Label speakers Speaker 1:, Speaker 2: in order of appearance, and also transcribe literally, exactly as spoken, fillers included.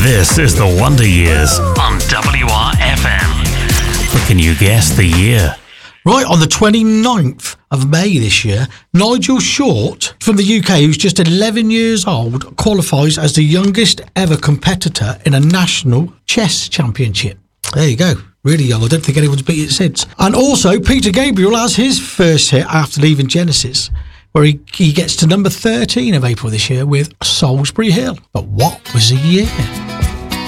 Speaker 1: This is the Wonder Years on W R F M. But can you guess the year?
Speaker 2: Right, on the twenty-ninth of May this year, Nigel Short from the U K, who's just eleven years old, qualifies as the youngest ever competitor in a national chess championship. There you go. Really young. I don't think anyone's beat it since. And also, Peter Gabriel has his first hit after leaving Genesis, where he, he gets to number thirteen of April this year with Salisbury Hill. But what was the year?